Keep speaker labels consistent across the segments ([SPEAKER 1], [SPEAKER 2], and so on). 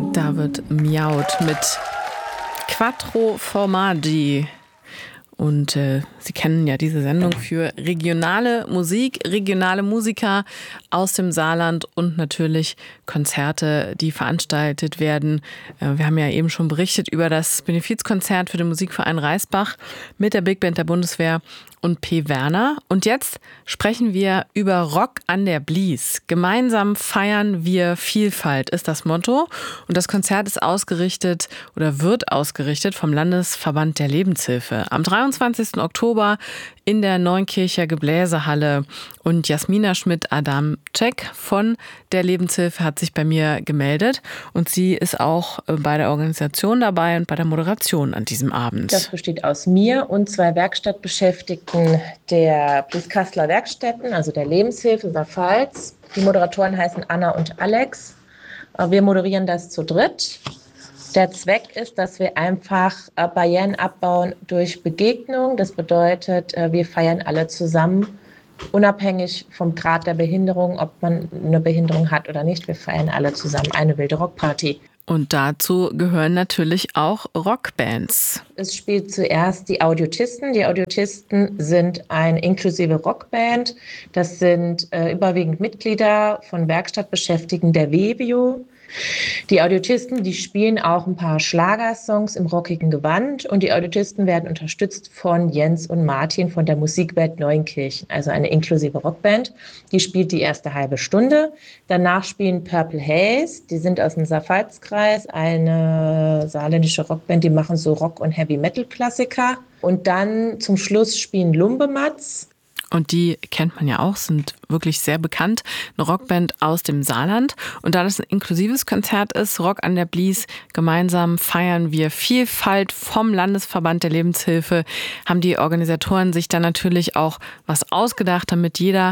[SPEAKER 1] Da wird miaut mit Quattro Formaggi. Und Sie kennen ja diese Sendung für regionale Musik, regionale Musiker aus dem Saarland und natürlich Konzerte, die veranstaltet werden. Wir haben ja eben schon berichtet über das Benefizkonzert für den Musikverein Reisbach mit der Big Band der Bundeswehr und P. Werner. Und jetzt sprechen wir über Rock an der Blies. Gemeinsam feiern wir Vielfalt ist das Motto. Und das Konzert ist ausgerichtet oder wird ausgerichtet vom Landesverband der Lebenshilfe. Am 23. Oktober in der Neunkircher Gebläsehalle. Und Jasmina Schmidt-Adamczek von der Lebenshilfe hat sich bei mir gemeldet. Und sie ist auch bei der Organisation dabei und bei der Moderation an diesem Abend.
[SPEAKER 2] Das besteht aus mir und 2 Werkstattbeschäftigten der Blieskasseler Werkstätten, also der Lebenshilfe Saarpfalz. Die Moderatoren heißen Anna und Alex. Wir moderieren das zu dritt. Der Zweck ist, dass wir einfach Barrieren abbauen durch Begegnung. Das bedeutet, wir feiern alle zusammen, unabhängig vom Grad der Behinderung, ob man eine Behinderung hat oder nicht. Wir feiern alle zusammen eine wilde Rockparty.
[SPEAKER 1] Und dazu gehören natürlich auch Rockbands.
[SPEAKER 2] Es spielt zuerst die Audiotisten. Die Audiotisten sind eine inklusive Rockband. Das sind überwiegend Mitglieder von Werkstattbeschäftigten der WEBIO. Die Audiotisten, die spielen auch ein paar Schlagersongs im rockigen Gewand und die Audiotisten werden unterstützt von Jens und Martin von der Musikwelt Neunkirchen, also eine inklusive Rockband. Die spielt die erste halbe Stunde. Danach spielen Purple Haze, die sind aus dem Saarpfalzkreis, eine saarländische Rockband, die machen so Rock- und Heavy-Metal-Klassiker. Und dann zum Schluss spielen Lumbematz.
[SPEAKER 1] Und die kennt man ja auch, sind wirklich sehr bekannt. Eine Rockband aus dem Saarland. Und da das ein inklusives Konzert ist, Rock an der Blies, gemeinsam feiern wir Vielfalt vom Landesverband der Lebenshilfe, haben die Organisatoren sich dann natürlich auch was ausgedacht, damit jeder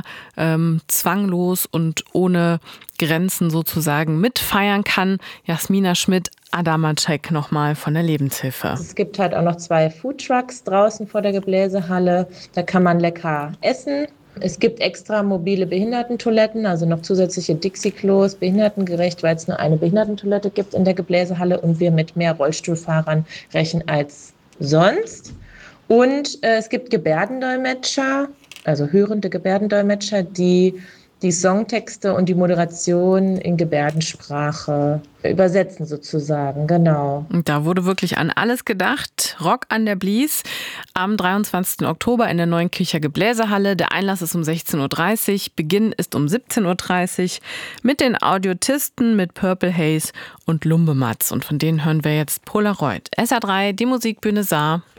[SPEAKER 1] zwanglos und ohne Grenzen sozusagen mitfeiern kann. Jasmina Schmidt-Adamczek nochmal von der Lebenshilfe.
[SPEAKER 2] Es gibt halt auch noch 2 Foodtrucks draußen vor der Gebläsehalle. Da kann man lecker essen. Es gibt extra mobile Behindertentoiletten, also noch zusätzliche Dixie-Klos, behindertengerecht, weil es nur eine Behindertentoilette gibt in der Gebläsehalle und wir mit mehr Rollstuhlfahrern rechnen als sonst. Und es gibt Gebärdendolmetscher, also hörende Gebärdendolmetscher, die die Songtexte und die Moderation in Gebärdensprache übersetzen sozusagen, genau.
[SPEAKER 1] Und da wurde wirklich an alles gedacht. Rock an der Blies am 23. Oktober in der Neunkircher Gebläsehalle. Der Einlass ist um 16.30 Uhr, Beginn ist um 17.30 Uhr mit den Audiotisten, mit Purple Haze und Lumbematz. Und von denen hören wir jetzt Polaroid. SR3, die Musikbühne Saar.